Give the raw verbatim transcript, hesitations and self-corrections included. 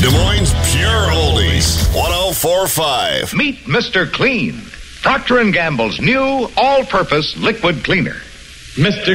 Des Moines Pure Oldies, one oh four point five. Meet Mister Clean, Procter and Gamble's new all-purpose liquid cleaner. Mister